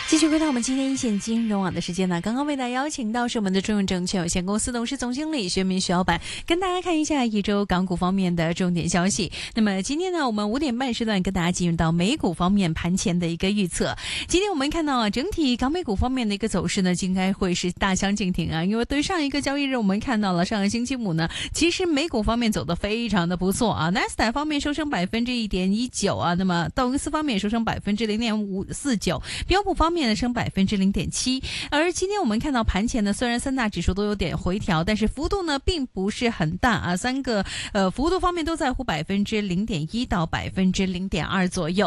继续回到我们今天一线金融网的时间呢，刚刚为大家邀请到是我们的中永证券有限公司董事总经理薛明徐老板，跟大家看一下一周港股方面的重点消息。那么今天呢，我们5点半时段跟大家进入到美股方面盘前的一个预测。今天我们看到啊，整体港美股方面的一个走势呢，应该会是大相径庭啊，因为对上一个交易日我们看到了上个星期五呢，其实美股方面走得非常的不错啊，纳斯达克方面收升1.19%啊，那么道琼斯方面收升0.549%，标普方面升0.7%，而今天我们看到盘前呢，虽然三大指数都有点回调，但是幅度呢并不是很大啊，三个幅度方面都在乎0.1%到0.2%左右。